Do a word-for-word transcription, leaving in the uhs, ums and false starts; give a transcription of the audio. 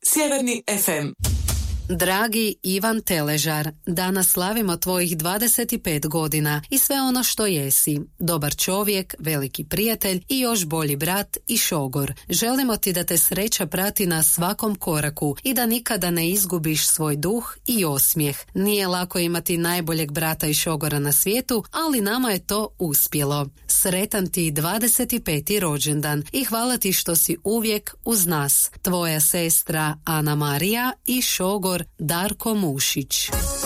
Sjeverni ef em. Dragi Ivan Teležar, danas slavimo tvojih dvadeset pet godina i sve ono što jesi. Dobar čovjek, veliki prijatelj i još bolji brat i šogor. Želimo ti da te sreća prati na svakom koraku i da nikada ne izgubiš svoj duh i osmijeh. Nije lako imati najboljeg brata i šogora na svijetu, ali nama je to uspjelo. Sretan ti dvadeset peti rođendan i hvala ti što si uvijek uz nas. Tvoja sestra Ana Marija i šogor Darko Mušić.